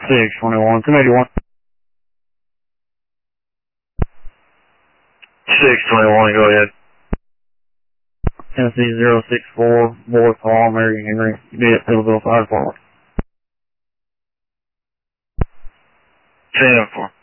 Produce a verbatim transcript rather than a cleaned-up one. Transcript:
six twenty-one, two eighty-one. six twenty-one, go ahead. Tennessee zero six four, Boy Paul, American Henry, be at Hillsville five four. ten four.